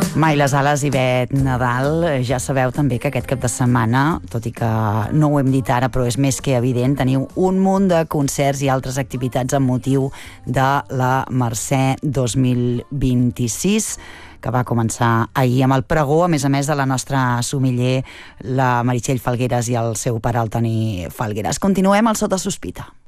Mai les ales, Ivet Nadal. Ja sabeu també que aquest cap de setmana, tot i que no ho hem dit ara, però és més que evident, teniu un munt de concerts i altres activitats amb motiu de la Mercè 2026, que va començar ahir amb el pregó, a més de la nostra sumiller, la Meritxell Falgueras, i el seu pare, el Toni Falgueras. Continuem al Sota Sospita.